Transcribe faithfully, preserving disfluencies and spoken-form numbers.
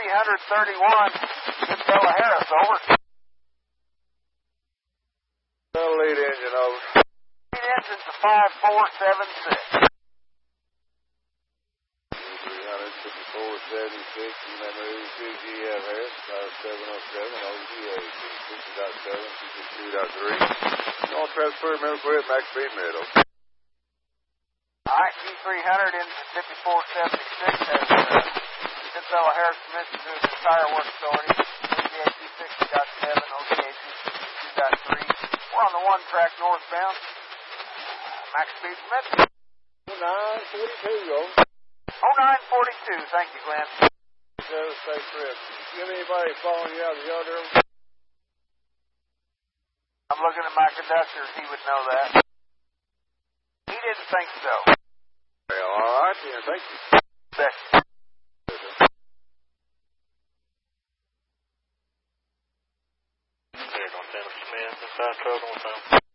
three thirty-one, Good fella Harris, over. Well, lead engine, over. Lead engine to five four seven six. three fifty-four seventy-six, and then the P G F Harris, five seven oh seven, O G A, sixty point seven, sixty-two point three. All transfer, remember, quit, max speed middle. All right, G three hundred into fifty-four seventy-six has uh, Good fella Harris permission to his entire work authority. O G A two sixty point seven, O G A two sixty-two point three. We're on the one track northbound. Max speed permit. nine forty-two, go. oh nine forty-two, thank you, Glenn. Seven, stay trip. You have anybody following you out of the yard there? I'm looking at my conductor, he would know that. He didn't think so. Well, all right, then, thank you. Thank you. Here, on Dennis Smith, inside trouble, one time.